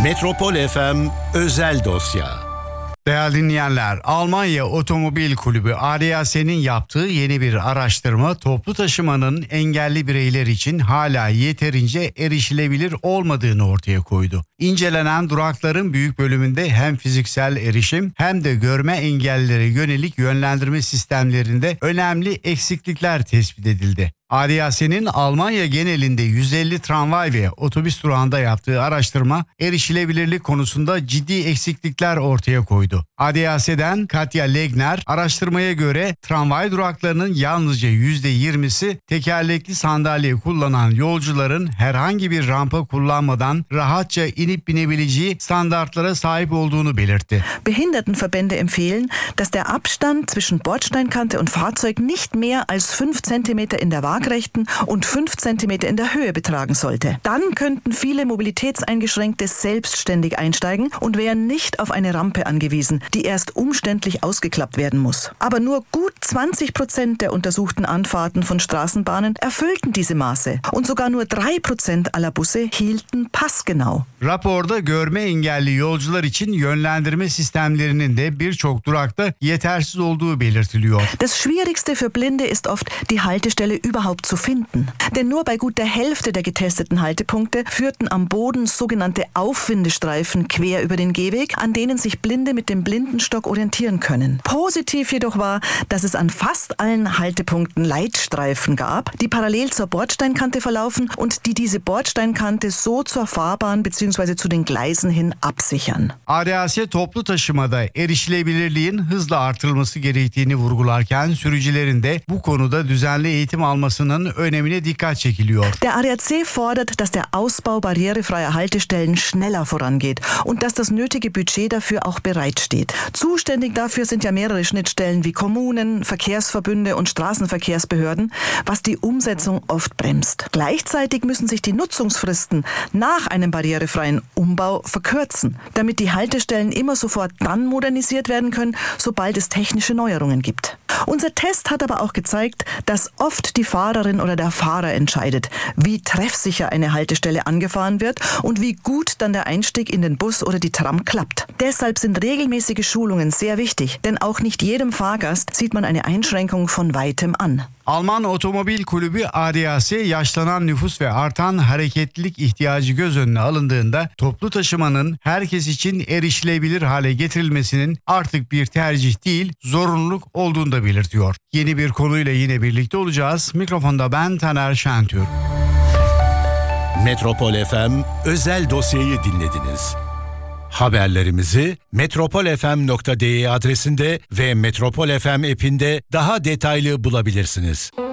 Metropol FM özel dosya. Değerli dinleyenler, Almanya Otomobil Kulübü ADAC'nin yaptığı yeni bir araştırma toplu taşımanın engelli bireyler için hala yeterince erişilebilir olmadığını ortaya koydu. İncelenen durakların büyük bölümünde hem fiziksel erişim hem de görme engellilere yönelik yönlendirme sistemlerinde önemli eksiklikler tespit edildi. ADAC'nin Almanya genelinde 150 tramvay ve otobüs durağında yaptığı araştırma erişilebilirlik konusunda ciddi eksiklikler ortaya koydu. ADAC'den Katja Legner araştırmaya göre tramvay duraklarının yalnızca %20'si tekerlekli sandalye kullanan yolcuların herhangi bir rampa kullanmadan rahatça inip binebileceği standartlara sahip olduğunu belirtti. Behindertenverbände empfehlen, dass der Abstand zwischen Bordsteinkante und Fahrzeug nicht mehr als 5 cm in der Waagrechten und 5 cm in der Höhe betragen sollte. Dann könnten viele Mobilitätseingeschränkte selbstständig einsteigen und wären nicht auf eine Rampe angewiesen, die erst umständlich ausgeklappt werden muss. Aber nur gut 20% der untersuchten Anfahrten von Straßenbahnen erfüllten diese Maße und sogar nur 3% aller Busse hielten passgenau. Raporda görme engelli yolcular için yönlendirme sistemlerinin de birçok durakta yetersiz olduğu belirtiliyor. Das Schwierigste für Blinde ist oft, die Haltestelle überhaupt zu finden. Denn nur bei gut der Hälfte der getesteten Haltepunkte führten am Boden sogenannte Aufwindestreifen quer über den Gehweg, an denen sich Blinde mit dem Blindenstock orientieren können. Positiv jedoch war, dass es an fast allen Haltepunkten Leitstreifen gab, die parallel zur Bordsteinkante verlaufen und die diese Bordsteinkante so zur Fahrbahn bzw. zu den Gleisen hin absichern. ADAC toplu taşımada erişilebilirliğin hızla artırılması gerektiğini vurgularken sürücülerin de bu konuda düzenli eğitim almasının önemine dikkat çekiliyor. Der ADAC fordert, dass der Ausbau barrierefreier Haltestellen schneller vorangeht und dass das nötige Budget dafür auch bereitsteht. Zuständig dafür sind ja mehrere Schnittstellen wie Kommunen, Verkehrsverbünde und Straßenverkehrsbehörden, was die Umsetzung oft bremst. Gleichzeitig müssen sich die Nutzungsfristen nach einem barrierefreien Umbau verkürzen, damit die Haltestellen immer sofort dann modernisiert werden können, sobald es technische Neuerungen gibt. Unser Test hat aber auch gezeigt, dass oft die Fahrerin oder der Fahrer entscheidet, wie treffsicher eine Haltestelle angefahren wird und wie gut dann der Einstieg in den Bus oder die Tram klappt. Deshalb sind regelmäßige Schulungen sehr wichtig, denn auch nicht jedem Fahrgast sieht man eine Einschränkung von weitem an. Alman Otomobil Kulübü ADAC yaşlanan nüfus ve artan hareketlilik ihtiyacı göz önüne alındığında toplu taşımanın herkes için erişilebilir hale getirilmesinin artık bir tercih değil zorunluluk olduğunu da belirtiyor. Yeni bir konuyla yine birlikte olacağız. Mikrofonda ben Taner Şentürk. Metropol FM özel dosyayı dinlediniz. Haberlerimizi metropolfm.de adresinde ve Metropol FM app'inde daha detaylı bulabilirsiniz.